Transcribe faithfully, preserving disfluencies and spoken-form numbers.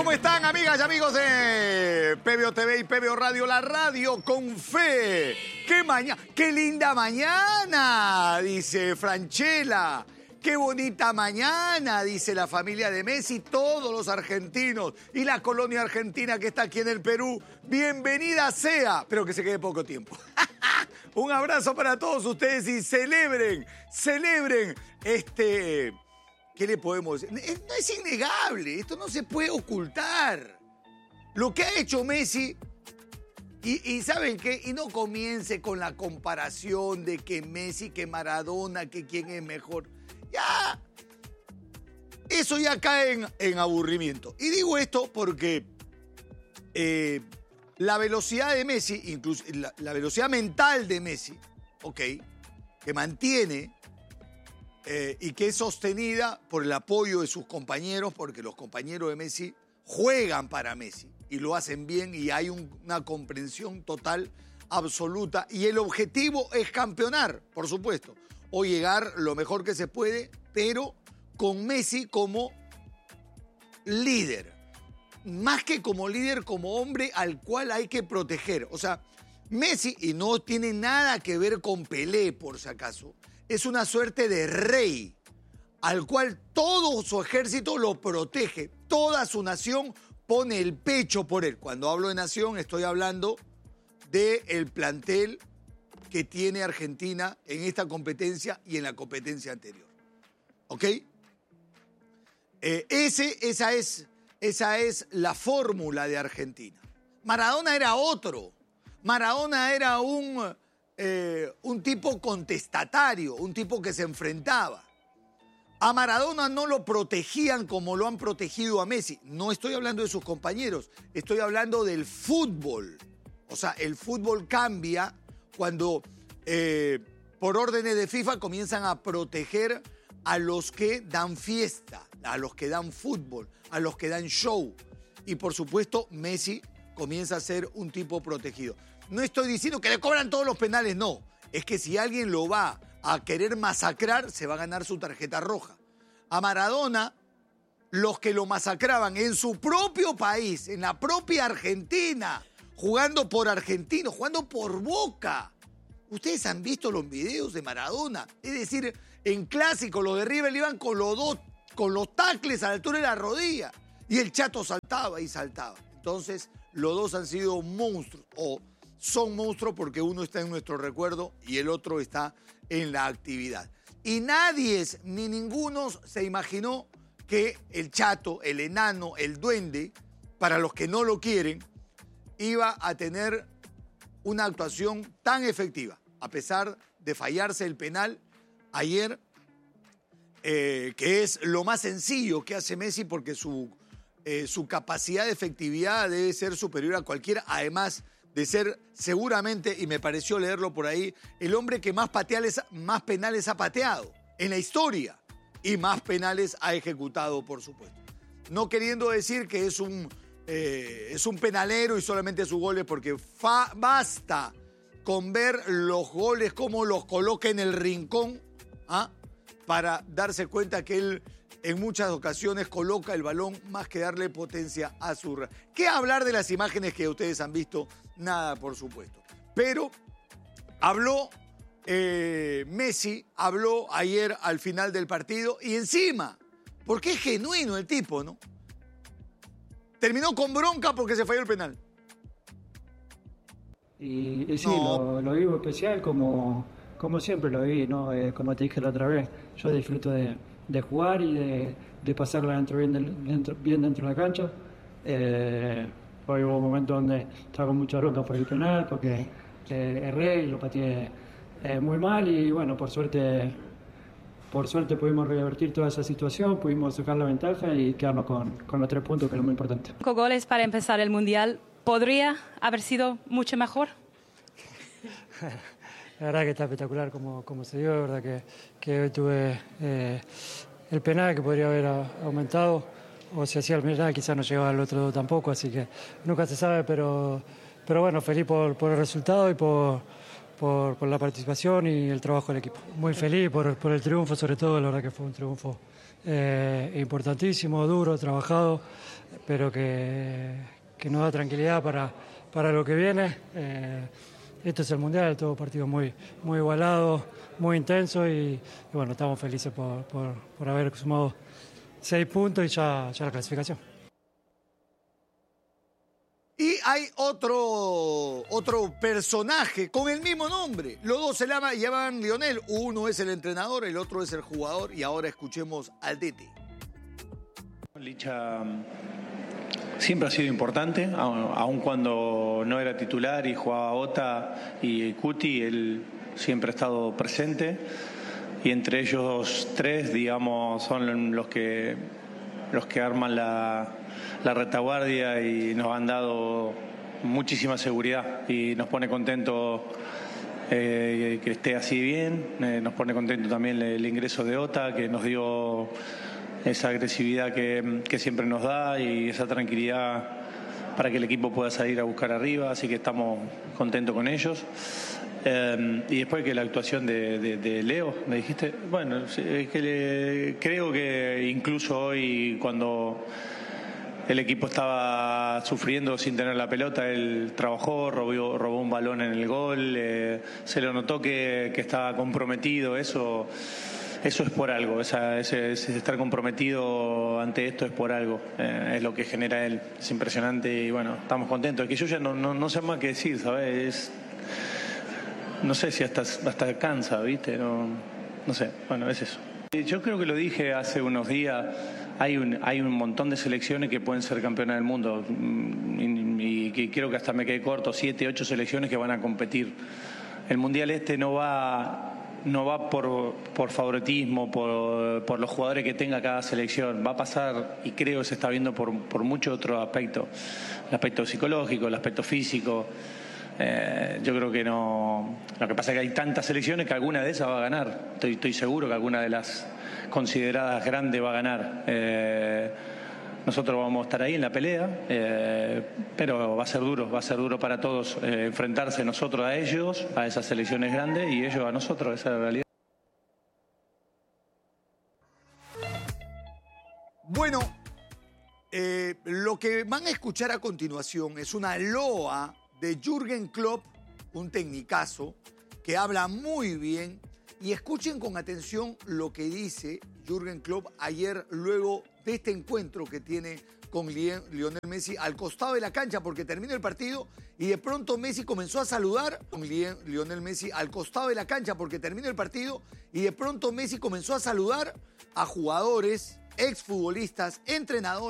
¿Cómo están, amigas y amigos de P B O T V y P B O Radio? La radio con fe. ¡Qué mañana! ¡Qué linda mañana! Dice Franchella. ¡Qué bonita mañana! Dice la familia de Messi, todos los argentinos y la colonia argentina que está aquí en el Perú. Bienvenida sea, pero que se quede poco tiempo. Un abrazo para todos ustedes y celebren, celebren este... ¿Qué le podemos decir? No es innegable, esto no se puede ocultar. Lo que ha hecho Messi, y, y ¿saben qué? Y no comience con la comparación de que Messi, que Maradona, que quién es mejor. Ya, eso ya cae en, en aburrimiento. Y digo esto porque eh, la velocidad de Messi, incluso la, la velocidad mental de Messi, ok, que mantiene... Eh, y que es sostenida por el apoyo de sus compañeros, porque los compañeros de Messi juegan para Messi y lo hacen bien y hay un, una comprensión total, absoluta. Y el objetivo es campeonar, por supuesto, o llegar lo mejor que se puede, pero con Messi como líder. Más que como líder, como hombre al cual hay que proteger. O sea, Messi, y no tiene nada que ver con Pelé, por si acaso, es una suerte de rey al cual todo su ejército lo protege. Toda su nación pone el pecho por él. Cuando hablo de nación, estoy hablando del plantel que tiene Argentina en esta competencia y en la competencia anterior. ¿Ok? Eh, ese, esa, es, esa es la fórmula de Argentina. Maradona era otro. Maradona era un... Eh, un tipo contestatario, un tipo que se enfrentaba. A Maradona no lo protegían como lo han protegido a Messi. No estoy hablando de sus compañeros, estoy hablando del fútbol. O sea, el fútbol cambia cuando eh, por órdenes de FIFA comienzan a proteger a los que dan fiesta, a los que dan fútbol, a los que dan show. Y por supuesto, Messi comienza a ser un tipo protegido. No estoy diciendo que le cobran todos los penales, no. Es que si alguien lo va a querer masacrar, se va a ganar su tarjeta roja. A Maradona, los que lo masacraban en su propio país, en la propia Argentina, jugando por Argentinos, jugando por Boca. Ustedes han visto los videos de Maradona. Es decir, en clásico, los de River iban con los dos, con los tacles a la altura de la rodilla. Y el Chato saltaba y saltaba. Entonces, los dos han sido monstruos, o son monstruos porque uno está en nuestro recuerdo y el otro está en la actividad. Y nadie, ni ninguno, se imaginó que el Chato, el enano, el duende, para los que no lo quieren, iba a tener una actuación tan efectiva. A pesar de fallarse el penal ayer, eh, que es lo más sencillo que hace Messi porque su, eh, su capacidad de efectividad debe ser superior a cualquiera, además de ser seguramente, y me pareció leerlo por ahí, el hombre que más, pateales, más penales ha pateado en la historia y más penales ha ejecutado, por supuesto. No queriendo decir que es un, eh, es un penalero y solamente sus goles, porque fa, basta con ver los goles, cómo los coloca en el rincón, ¿ah? Para darse cuenta que él en muchas ocasiones coloca el balón más que darle potencia a su... ¿Qué hablar de las imágenes que ustedes han visto? Nada, por supuesto. Pero habló eh, Messi, habló ayer al final del partido y encima, porque es genuino el tipo, ¿no? Terminó con bronca porque se falló el penal. Y, y sí, No. lo, lo vivo especial como, como siempre lo viví, ¿no? Eh, como te dije la otra vez, yo disfruto de, de jugar y de, de pasarla dentro, bien, del, dentro, bien dentro de la cancha. Eh, hoy hubo un momento donde estaba con mucha bronca por el penal, porque eh, erré y lo pateé eh, muy mal y bueno, por suerte, por suerte pudimos revertir toda esa situación, pudimos sacar la ventaja y quedarnos con, con los tres puntos, que es lo muy importante. Cinco goles para empezar el Mundial. ¿Podría haber sido mucho mejor? La verdad que está espectacular como, como se dio, la verdad que, que hoy tuve eh, el penal que podría haber aumentado, o si hacía el penal quizás no llegaba al otro tampoco, así que nunca se sabe, pero, pero bueno, feliz por, por el resultado y por, por, por la participación y el trabajo del equipo. Muy feliz por, por el triunfo, sobre todo, la verdad que fue un triunfo eh, importantísimo, duro, trabajado, pero que, que nos da tranquilidad para, para lo que viene. Eh, Este es el Mundial, todo partido muy, muy igualado, muy intenso y, y bueno, estamos felices por, por, por haber sumado seis puntos y ya, ya la clasificación. Y hay otro, otro personaje con el mismo nombre. Los dos se llaman, llaman Lionel. Uno es el entrenador, el otro es el jugador. Y ahora escuchemos al D T. Licha siempre ha sido importante, aun cuando no era titular y jugaba Ota y Cuti, él siempre ha estado presente. Y entre ellos tres, digamos, son los que, los que arman la... la retaguardia y nos han dado muchísima seguridad y nos pone contento eh, que esté así bien, eh, nos pone contento también el, el ingreso de Ota, que nos dio esa agresividad que, que siempre nos da y esa tranquilidad para que el equipo pueda salir a buscar arriba, así que estamos contentos con ellos. Eh, y después que la actuación de, de, de Leo, me dijiste, bueno, es que le, creo que incluso hoy cuando el equipo estaba sufriendo sin tener la pelota, él trabajó, robó, robó un balón en el gol, eh, se lo notó que, que estaba comprometido, eso, eso es por algo, esa, ese, ese estar comprometido ante esto es por algo, eh, es lo que genera él, es impresionante y bueno, estamos contentos, es que yo ya no, no, no sé más qué decir, ¿sabes? Es, no sé si hasta, hasta cansa, ¿viste? No, no sé, bueno, es eso. Yo creo que lo dije hace unos días, hay un, hay un montón de selecciones que pueden ser campeonas del mundo y, y que creo que hasta me quedé corto, siete, ocho selecciones que van a competir. El Mundial este no va, no va por, por favoritismo, por, por los jugadores que tenga cada selección, va a pasar y creo que se está viendo por, por muchos otros aspectos, el aspecto psicológico, el aspecto físico. Eh, yo creo que no. Lo que pasa es que hay tantas selecciones que alguna de esas va a ganar. Estoy, estoy seguro que alguna de las consideradas grandes va a ganar. Eh, nosotros vamos a estar ahí en la pelea, eh, pero va a ser duro, va a ser duro para todos eh, enfrentarse nosotros a ellos, a esas selecciones grandes y ellos a nosotros, esa es la realidad. Bueno, eh, lo que van a escuchar a continuación es una loa de Jürgen Klopp, un tecnicazo que habla muy bien. Y escuchen con atención lo que dice Jürgen Klopp ayer luego de este encuentro que tiene con Lionel Messi al costado de la cancha porque terminó el partido y de pronto Messi comenzó a saludar con Lionel Messi al costado de la cancha porque terminó el partido y de pronto Messi comenzó a saludar a jugadores, exfutbolistas, entrenadores.